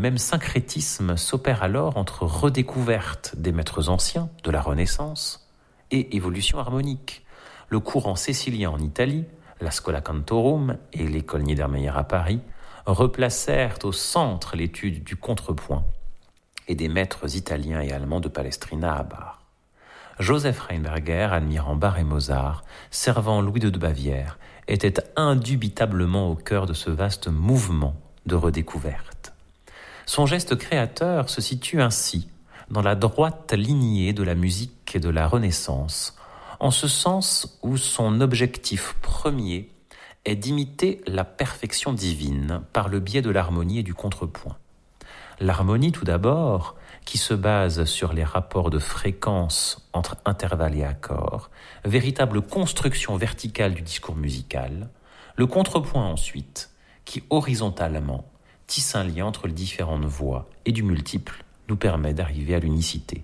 même syncrétisme s'opère alors entre redécouverte des maîtres anciens de la Renaissance et évolution harmonique. Le courant cécilien en Italie, la Schola Cantorum et l'école Niedermeyer à Paris replacèrent au centre l'étude du contrepoint et des maîtres italiens et allemands de Palestrina à Bach. Joseph Rheinberger, admirant Bach et Mozart, servant Louis II de Bavière, était indubitablement au cœur de ce vaste mouvement de redécouverte. Son geste créateur se situe ainsi dans la droite lignée de la musique et de la Renaissance, en ce sens où son objectif premier est d'imiter la perfection divine par le biais de l'harmonie et du contrepoint. L'harmonie, tout d'abord, qui se base sur les rapports de fréquence entre intervalles et accords, véritable construction verticale du discours musical. Le contrepoint ensuite, qui horizontalement tisse un lien entre les différentes voix et du multiple nous permet d'arriver à l'unicité.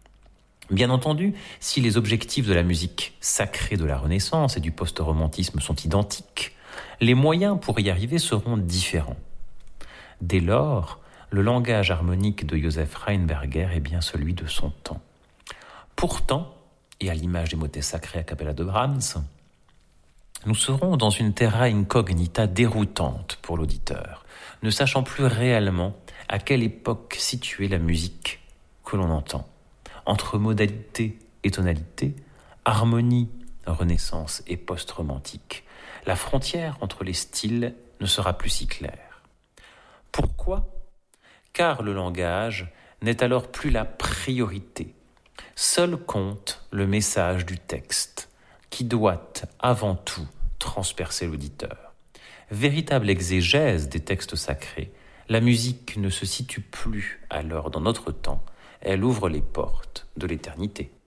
Bien entendu, si les objectifs de la musique sacrée de la Renaissance et du post-romantisme sont identiques, les moyens pour y arriver seront différents. Dès lors, le langage harmonique de Joseph Rheinberger est bien celui de son temps. Pourtant, et à l'image des motets sacrés a cappella de Brahms, nous serons dans une terra incognita déroutante pour l'auditeur, ne sachant plus réellement à quelle époque situer la musique que l'on entend. Entre modalité et tonalité, harmonie, renaissance et post-romantique, la frontière entre les styles ne sera plus si claire. Pourquoi ? Car le langage n'est alors plus la priorité. Seul compte le message du texte, qui doit avant tout transpercer l'auditeur. Véritable exégèse des textes sacrés, la musique ne se situe plus alors dans notre temps, elle ouvre les portes de l'éternité.